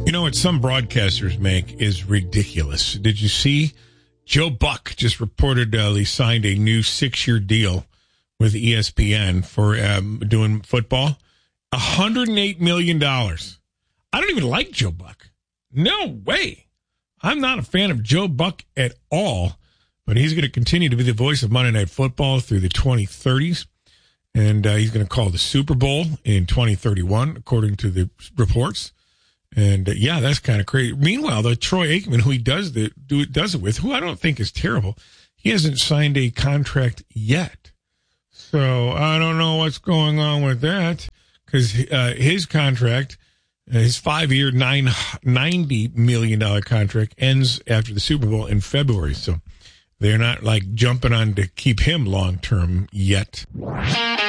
You know what some broadcasters make is ridiculous. Did you see Joe Buck just reportedly signed a new 6-year deal with ESPN for doing football? $108 million. I don't even like Joe Buck. No way. I'm not a fan of Joe Buck at all, but he's going to continue to be the voice of Monday Night Football through the 2030s. And he's going to call the Super Bowl in 2031, according to the reports. And, yeah, that's kind of crazy. Meanwhile, the Troy Aikman, who he does it with, who I don't think is terrible, he hasn't signed a contract yet. So I don't know what's going on with that, because his contract, his 5-year, $90 million contract ends after the Super Bowl in February. So they're not, like, jumping on to keep him long-term yet.